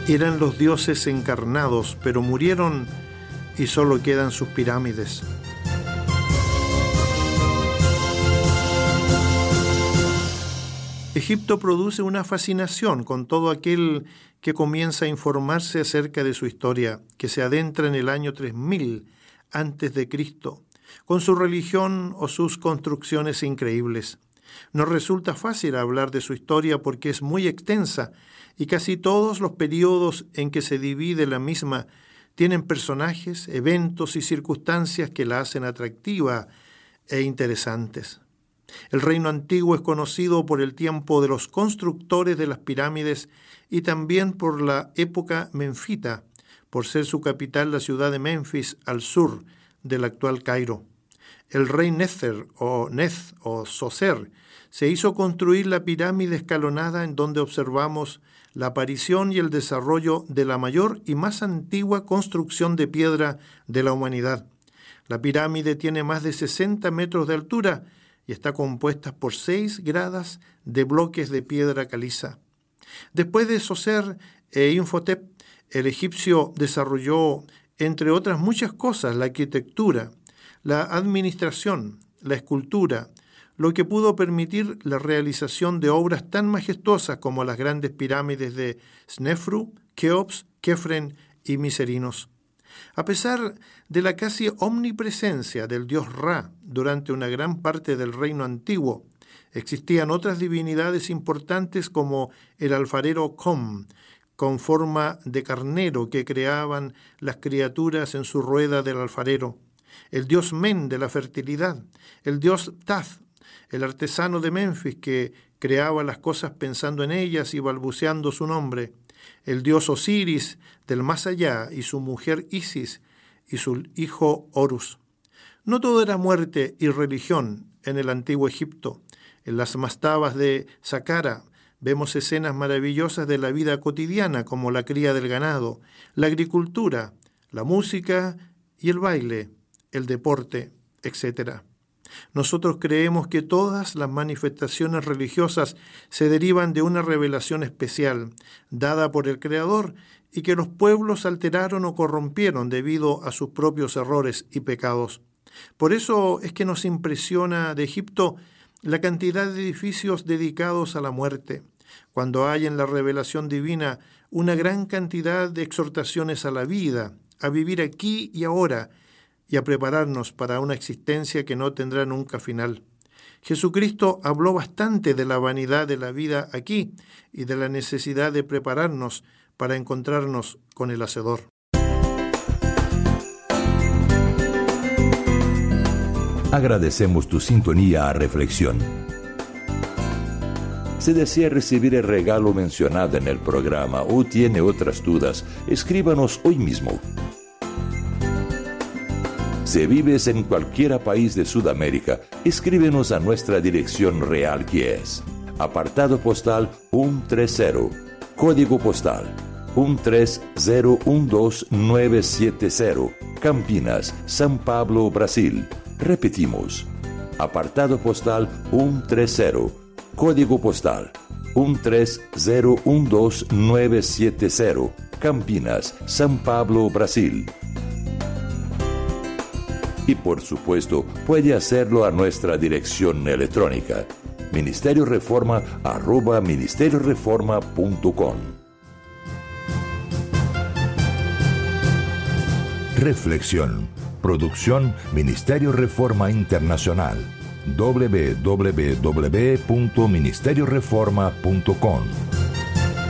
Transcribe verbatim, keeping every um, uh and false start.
Eran los dioses encarnados, pero murieron y solo quedan sus pirámides. Egipto produce una fascinación con todo aquel que comienza a informarse acerca de su historia, que se adentra en el año tres mil antes de Cristo, con su religión o sus construcciones increíbles. Nos resulta fácil hablar de su historia porque es muy extensa y casi todos los periodos en que se divide la misma tienen personajes, eventos y circunstancias que la hacen atractiva e interesantes. El reino antiguo es conocido por el tiempo de los constructores de las pirámides y también por la época menfita, por ser su capital la ciudad de Menfis al sur del actual Cairo. El rey Nefer o Neth o Soser se hizo construir la pirámide escalonada en donde observamos la aparición y el desarrollo de la mayor y más antigua construcción de piedra de la humanidad. La pirámide tiene más de sesenta metros de altura y está compuesta por seis gradas de bloques de piedra caliza. Después de Soser e Imhotep, el egipcio desarrolló, entre otras muchas cosas, la arquitectura, la administración, la escultura, lo que pudo permitir la realización de obras tan majestuosas como las grandes pirámides de Snefru, Keops, Kefren y Miserinos. A pesar de la casi omnipresencia del dios Ra durante una gran parte del reino antiguo, existían otras divinidades importantes como el alfarero Com, con forma de carnero que creaban las criaturas en su rueda del alfarero, el dios Men de la fertilidad, el dios Taz, el artesano de Menfis que creaba las cosas pensando en ellas y balbuceando su nombre, el dios Osiris del más allá y su mujer Isis y su hijo Horus. No todo era muerte y religión en el antiguo Egipto. En las mastabas de Saqqara vemos escenas maravillosas de la vida cotidiana como la cría del ganado, la agricultura, la música y el baile, el deporte, etcétera. Nosotros creemos que todas las manifestaciones religiosas se derivan de una revelación especial, dada por el Creador, y que los pueblos alteraron o corrompieron debido a sus propios errores y pecados. Por eso es que nos impresiona de Egipto la cantidad de edificios dedicados a la muerte, cuando hay en la revelación divina una gran cantidad de exhortaciones a la vida, a vivir aquí y ahora, y a prepararnos para una existencia que no tendrá nunca final. Jesucristo habló bastante de la vanidad de la vida aquí y de la necesidad de prepararnos para encontrarnos con el Hacedor. Agradecemos tu sintonía a Reflexión. Si desea recibir el regalo mencionado en el programa o tiene otras dudas, escríbanos hoy mismo. Si vives en cualquier país de Sudamérica, escríbenos a nuestra dirección real que es apartado postal ciento treinta, código postal uno tres cero uno dos nueve siete cero, Campinas, São Paulo, Brasil. Repetimos, apartado postal ciento treinta, código postal uno tres cero uno dos nueve siete cero, Campinas, São Paulo, Brasil. Y por supuesto, puede hacerlo a nuestra dirección electrónica, ministerio reforma arroba ministerio reforma punto com. Reflexión, producción Ministerio Reforma Internacional, doble u doble u doble u punto ministerio reforma punto com.